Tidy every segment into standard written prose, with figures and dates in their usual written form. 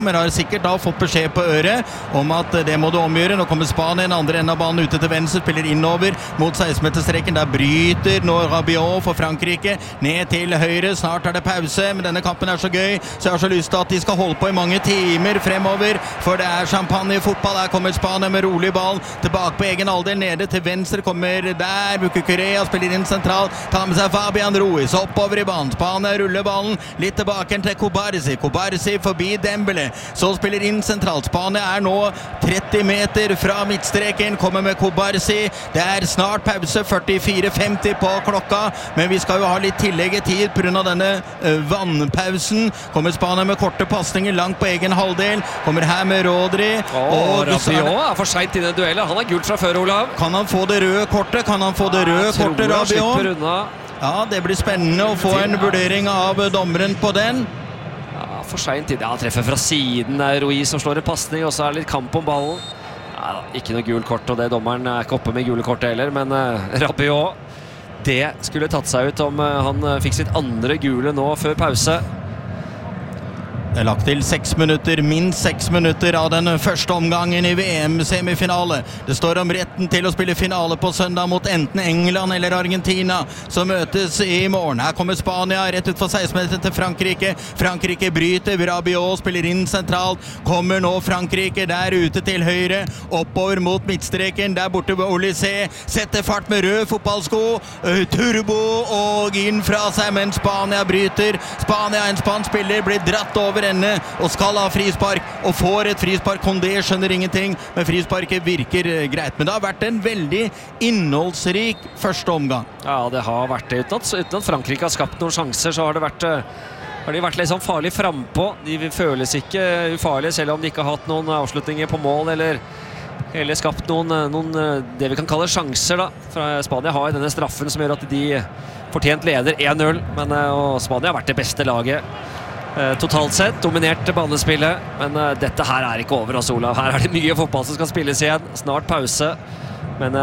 Men har sikkert da fått beskjed på øret om at det må du omgjøre. Nå kommer Spania, den andre enden av banen ute til venstre, spiller innover mot 16-meterstreken. Der bryter nå Rabiot for Frankrike, ned til høyre. Snart er det pause, men denne kampen er så gøy, så jeg har så lyst til at de skal holde på i mange timer fremover, for det er champagne-fotball. Her kommer Spania med rolig ball, tilbake på egen halvdel, nede til venstre, kommer der, Bukukurea spiller inn sentralt, tar med seg Fabian Ruiz, oppover i banen. Spania ruller ballen, litt tilbake til Kubarsi forbi Dembele. Så spiller inn sentralt. Spania er nå 30 meter fra midtstreken, kommer med Kubarsi. Det er snart pause, 44:50 på klokka, men vi skal jo ha litt tillegg i tid på grunn av denne vannpausen. Kommer Spania med korte passninger langt på egen halvdel, kommer her med Rodri. Rabiot er for sent i den duellen. Han har gult fra før, Olav. Kan han få det røde kortet? Rabiot? Ja, det blir spennende å få en vurdering av dommeren på den. For sent tid. Ja, han treffer fra siden. Det er Ruiz som slår en passning, og så er det litt kamp om ballen. Ja, ikke noe gul kort, og det dommeren er ikke oppe med gule kort heller, men Rabiot, det skulle tatt seg ut om han fikk sitt andre gule nå før pause. Det er lagt til 6 minutter, minst 6 minutter av den første omgangen i VM-semifinale. Det står om retten til å spille finale på søndag mot enten England eller Argentina, som møtes i morgen. Her kommer Spania rett ut for 16 meter til Frankrike. Frankrike bryter, Rabiot spiller inn sentralt. Kommer nå Frankrike der ute til høyre, oppover mot midtstreken, der borte ved Olysée. Setter fart med rød fotballsko, turbo og inn fra seg, men Spania bryter. Spania, en spansk spiller, blir dratt over ende og skal ha frispark, og får et frispark. Kondé skjønner ingenting, men frisparket virker greit. Men det har vært en veldig innholdsrik første omgang. Ja, det har vært det. Uten at Frankrike har skapt noen sjanser, så har de vært litt sånn farlig frempå. De føles ikke ufarlige, selv om de ikke har hatt noen avslutninger på mål, eller skapt noen det vi kan kalle sjanser da. Spania har denne straffen som gjør at de fortjent leder 1-0, men Spania har vært det beste laget totalt sett, dominert banespillet, men dette her er ikke over oss, Olav. Her er det mye fotball som skal spilles igjen, snart pause, men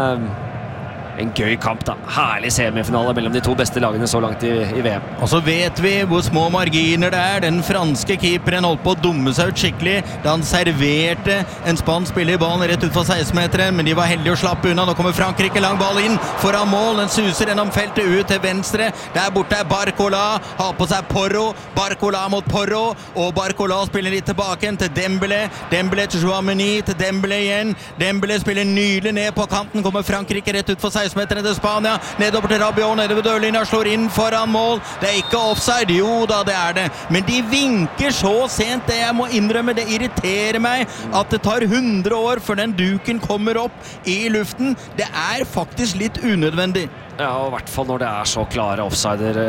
en gøy kamp da. Herlig semifinale mellom de to beste lagene så langt i VM. Og så vet vi hvor små marginer det er. Den franske keeperen holdt på å dumme seg ut skikkelig da han serverte en spansk spiller i ballen rett ut for 16-meteren, men de var heldige å slappe unna. Nå kommer Frankrike, lang ball inn foran mål. Den suser gjennom feltet ut til venstre. Der borte er Barcola, har på seg Porro. Barcola mot Porro, og Barcola spiller litt tilbake til Dembele. Dembele til Chouameni, til Dembele igjen. Dembele spiller nydelig ned på kanten. Kommer Frankrike rett ut for 16-meteren til Spania. Nedover til Rabiot, nede ved dørlinja, slår inn foran mål. Det er ikke offside. Jo da, det er det. Men de vinker så sent. Det jeg må innrømme, det irriterer meg at det tar 100 år før den duken kommer opp i luften. Det er faktisk litt unødvendig. Ja, og i hvert fall når det er så klare offsider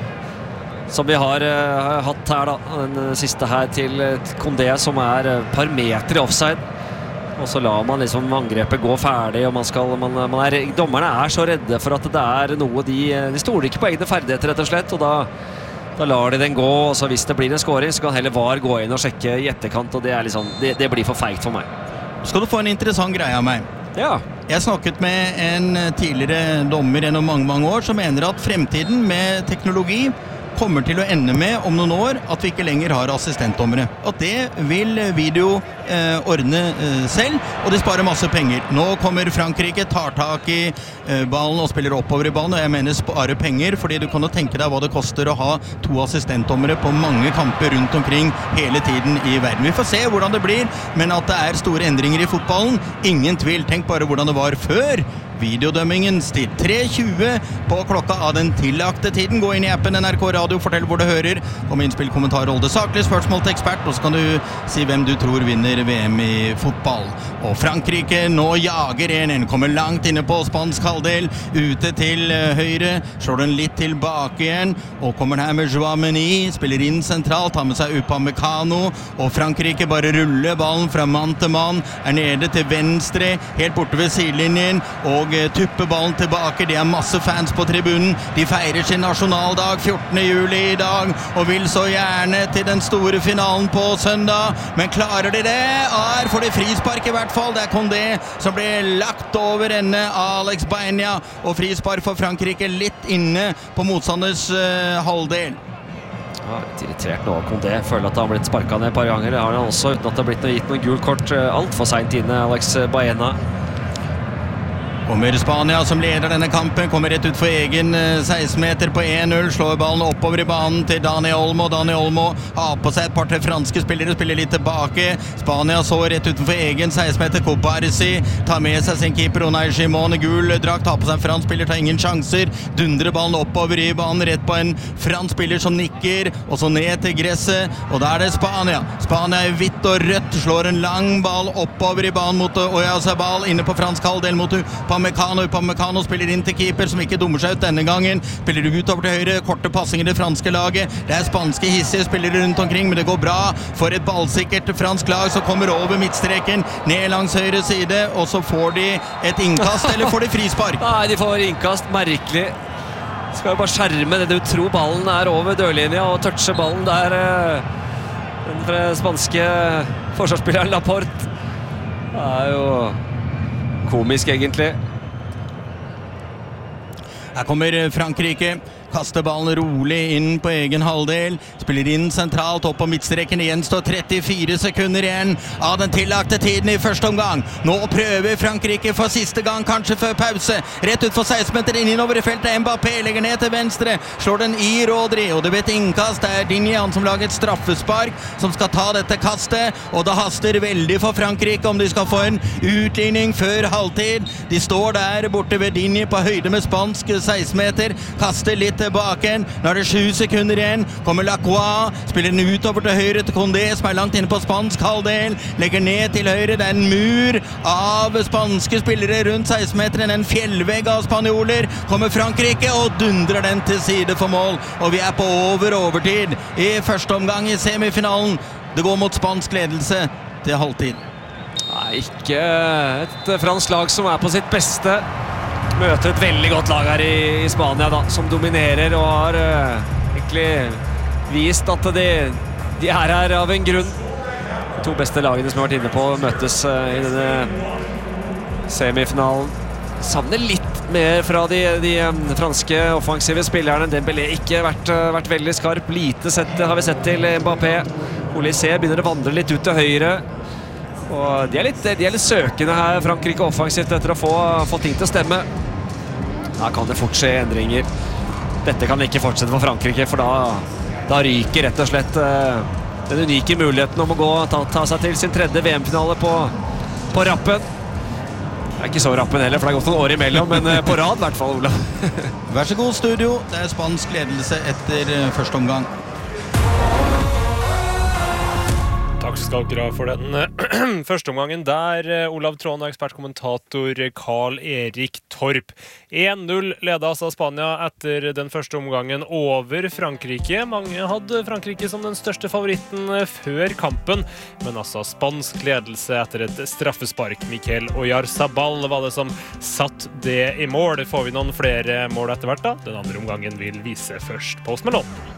som vi har hatt her da. Den siste her til Kondé, som er et par meter i offside. Og så lar man liksom angrepet gå ferdig, og dommerne er så redde for at det er noe de stoler ikke på egne ferdigheter, rett og slett, og da lar de den gå, og så hvis det blir en scoring, så kan heller VAR gå inn og sjekke i etterkant, og det er liksom, det blir for feigt for meg. Skal du få en interessant greie av meg? Ja. Jeg snakket med en tidligere dommer gjennom mange år som mener at fremtiden med teknologi kommer til å ende med om noen år at vi ikke lenger har assistentdommere. Og det vil video ordne selv, og de sparer masse penger. Nå kommer Frankrike, tar tak i ballen og spiller oppover i ballen, og jeg mener sparer penger, fordi du kan jo tenke deg hva det koster å ha 2 assistentdommere på mange kamper rundt omkring hele tiden i verden. Vi får se hvordan det blir, men at det er store endringer i fotballen, ingen tvil. Tenk bare hvordan det var før videodømmingen. 3:20 på klokka av den tillagte tiden. Gå inn i appen NRK Radio, fortell hvor du hører. Kom innspill, kommentar, hold det saklig, spørsmål til ekspert, og så kan du si hvem du tror vinner VM i fotball. Og Frankrike nå jager 1-1, kommer langt inne på spansk halvdel, ute til høyre, slår den litt tilbake igjen, og kommer her med Chouameni, spiller inn sentralt, tar med seg Upamecano, og Frankrike bare ruller ballen fra mann til mann, er nede til venstre, helt borte ved sidelinjen, og tupper ballen tilbake. Det er masse fans på tribunen. De feirer sin nasjonaldag 14. juli i dag, og vil så gjerne til den store finalen på søndag. Men klarer de det? Her får de frispark i hvert fall. Det er Kondé som blir lagt over ende av Alex Baena, og frispark for Frankrike litt inne på motstanders halvdel. Ja, litt irritert nå, Condé. Føler at han har blitt sparket ned et par ganger. Det har han også, uten at det har blitt gitt noen gul kort. Alt for sent inne, Alex Baena. Kommer Spania som leder denne kampen, kommer rett ut for egen 16-meter på 1-0, slår ballen oppover i banen til Dani Olmo. Dani Olmo har på seg et par til franske spillere, spiller litt tilbake. Spania så rett ut for egen 16-meter, Kobarsi tar med seg sin keeper Unai Simon, gul drakt, har på seg en fransk spiller, tar ingen sjanser, dundrer ballen oppover i banen, rett på en fransk spiller som nikker, og så ned til gresset, og da er det Spania. Spania i hvitt og rødt, slår en lang ball oppover i banen mot Oyarzabal, inne på fransk halvdel mot Upamecano spiller inn til keeper som ikke dummer seg ut denne gangen, spiller utover til høyre, korte passinger i det franske laget, det er spanske hissige spillere rundt omkring, men det går bra for et ballsikkert fransk lag som kommer over midtstreken, ned langs høyre side, og så får de et innkast, eller får de frispark? Nei, de får innkast, merkelig. Skal jo bare skjerme det du tror ballen er over dørlinja, og touche ballen der den spanske forsvarsspilleren Laporte. Det er jo komisk egentlig. Her kommer Frankrike, kaster ballen rolig inn på egen halvdel, spiller inn sentralt opp på midtstreken, igjen står 34 sekunder igjen av den tillagte tiden i første omgang. Nå prøver Frankrike for siste gang, kanskje før pause, rett ut for 16 meter innover i feltet, Mbappé legger ned til venstre, slår den i Rodri, og det vet innkast, det er Digne, han som lager et straffespark, som skal ta dette kastet, og det haster veldig for Frankrike om de skal få en utligning før halvtid. De står der borte ved Digne på høyde med spansk 16 meter, kaster litt tilbake, nå er det 7 sekunder igjen, kommer Lacroix, spiller den utover til høyre til Condé, som er langt inne på spansk halvdel, legger ned til høyre, det er en mur av spanske spillere rundt 16-meteren, en fjellvegg av spanjoler, kommer Frankrike og dundrer den til side for mål, og vi er på overtid i første omgang i semifinalen. Det går mot spansk ledelse til halvtid. Nei, ikke et fransk lag som er på sitt beste. Møter et veldig godt lag her i Spania da, som dominerer og har egentlig vist at de er her av en grunn. De to beste lagene som har vært inne på møtes i denne semifinalen. Savner litt mer fra de franske offensive spillerne. Dembélé ikke vært veldig skarp. Lite har vi sett til Mbappé. Olysée begynner å vandre litt ut til høyre. Og de er litt søkende her, Frankrike offensivt, etter å få ting til å stemme. Da kan det fort skje endringer. Dette kan ikke fortsette for Frankrike, for da ryker rett og slett den unike muligheten om å ta seg til sin tredje VM-finale på rappen. Det er ikke så rappen heller, for det har gått noen år imellom, men på rad i hvert fall, Olav. Vær så god, studio. Det er spansk ledelse etter første omgang. Takk skal dere ha for den første omgangen der, Olav Tråden og ekspertkommentator Karl Erik Torp. 1-0 ledes av Spania etter den første omgangen over Frankrike. Mange hadde Frankrike som den største favoritten før kampen, men altså spansk ledelse etter et straffespark. Mikel Oyarzabal var det som satt det i mål. Får vi noen flere mål etter hvert da? Den andre omgangen vil vise først Post Malone.